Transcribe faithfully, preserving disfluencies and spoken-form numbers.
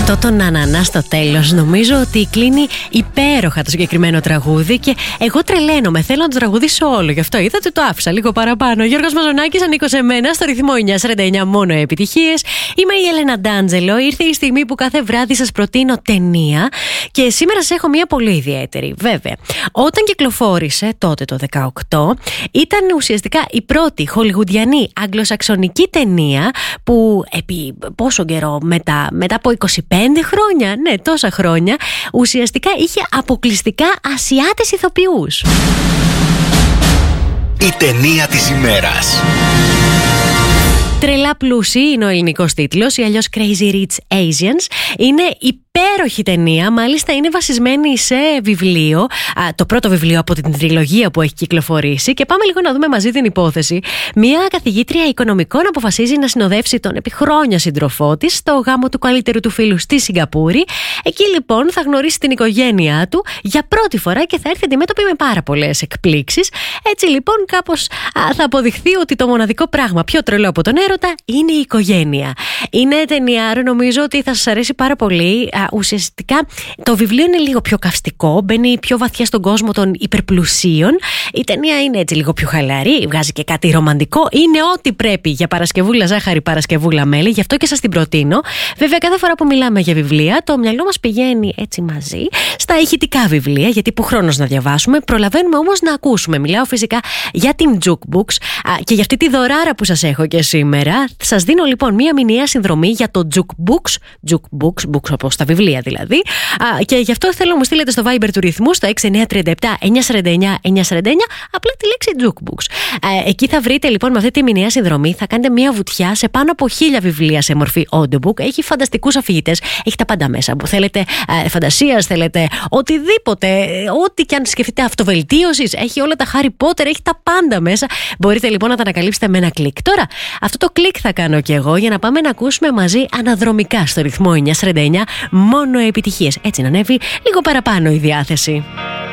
Αυτό το νανανά στο τέλος νομίζω ότι κλείνει υπέροχα το συγκεκριμένο τραγούδι και εγώ τρελαίνομαι. Θέλω να το τραγουδήσω όλο. Γι' αυτό είδατε, το άφησα λίγο παραπάνω. Γιώργος Μαζονάκης, ανήκω σε μένα, στο ρυθμό εννιά σαράντα εννιά, μόνο επιτυχίες. Είμαι η Έλενα Ντάντζελο. Ήρθε η στιγμή που κάθε βράδυ σας προτείνω ταινία και σήμερα σας έχω μια πολύ ιδιαίτερη. Βέβαια, όταν κυκλοφόρησε τότε το δεκαοκτώ, ήταν ουσιαστικά η πρώτη χολιγουντιανή αγγλοσαξονική ταινία που επί πόσο καιρό μετά, μετά από είκοσι πέντε χρόνια, ναι, τόσα χρόνια, ουσιαστικά είχε αποκλειστικά Ασιάτες ηθοποιούς. Η ταινία της ημέρας. Τρελά πλούσιοι είναι ο ελληνικός τίτλος, ή αλλιώς Crazy Rich Asians. Είναι υπέροχη ταινία, μάλιστα είναι βασισμένη σε βιβλίο, α, το πρώτο βιβλίο από την τριλογία που έχει κυκλοφορήσει. Και πάμε λίγο να δούμε μαζί την υπόθεση. Μια καθηγήτρια οικονομικών αποφασίζει να συνοδεύσει τον επί χρόνια σύντροφό της στο γάμο του καλύτερου του φίλου στη Σιγκαπούρη. Εκεί λοιπόν θα γνωρίσει την οικογένειά του για πρώτη φορά και θα έρθει αντιμέτωπη με πάρα πολλές εκπλήξεις. Έτσι λοιπόν κάπως α, θα αποδειχθεί ότι το μοναδικό πράγμα πιο τρελό από τον έρωτα είναι η οικογένεια. Είναι ταινιάρο, νομίζω ότι θα σας αρέσει πάρα πολύ. Α, ουσιαστικά το βιβλίο είναι λίγο πιο καυστικό, μπαίνει πιο βαθιά στον κόσμο των υπερπλουσίων. Η ταινία είναι έτσι λίγο πιο χαλαρή, βγάζει και κάτι ρομαντικό. Είναι ό,τι πρέπει για Παρασκευούλα ζάχαρη, Παρασκευούλα μέλι, γι' αυτό και σας την προτείνω. Βέβαια, κάθε φορά που μιλάμε για βιβλία, το μυαλό μας πηγαίνει έτσι μαζί στα ηχητικά βιβλία, γιατί που χρόνος να διαβάσουμε, προλαβαίνουμε όμως να ακούσουμε. Μιλάω φυσικά για την Jukebox α, και για αυτή τη δωράρα που σας έχω και σήμερα. Σας δίνω λοιπόν μία μηνιαία συνδρομή για το Jukebox, Jukebox, books όπως τα βιβλία δηλαδή. Α, και γι' αυτό θέλω να μου στείλετε στο Viber του ρυθμού στο έξι εννιά τρία επτά εννιά σαράντα εννιά εννιά σαράντα εννιά απλά τη λέξη Jukebox. Α, εκεί θα βρείτε λοιπόν με αυτή τη μηνιαία συνδρομή, θα κάνετε μία βουτιά σε πάνω από χίλια βιβλία σε μορφή audiobook. Έχει φανταστικούς αφηγητές, έχει τα πάντα μέσα που θέλετε, α, φαντασίας, θέλετε οτιδήποτε, ό,τι και αν σκεφτείτε αυτοβελτίωσης, έχει όλα τα Harry Potter, έχει τα πάντα μέσα. Μπορείτε λοιπόν να τα ανακαλύψετε με ένα κλικ. Τώρα, αυτό το κλικ θα κάνω κι εγώ για να πάμε να ακούσουμε μαζί αναδρομικά στο ρυθμό εννιά σαράντα εννιά μόνο επιτυχίες. Έτσι να ανέβει λίγο παραπάνω η διάθεση.